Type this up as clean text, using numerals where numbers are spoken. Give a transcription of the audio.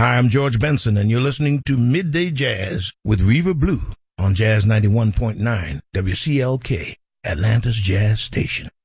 Hi, I'm George Benson, and you're listening to Midday Jazz with Reva Blue on Jazz 91.9 WCLK, Atlanta's Jazz Station.